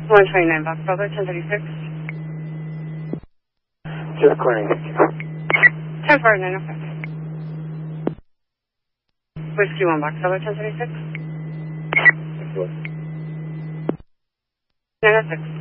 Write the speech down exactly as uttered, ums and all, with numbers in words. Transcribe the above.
one twenty-nine Box Bravo, ten thirty-six. Just clearing, thank you. ten four nine oh five. Whiskey one Box Bravo, ten thirty-six. Thank you. nine oh six.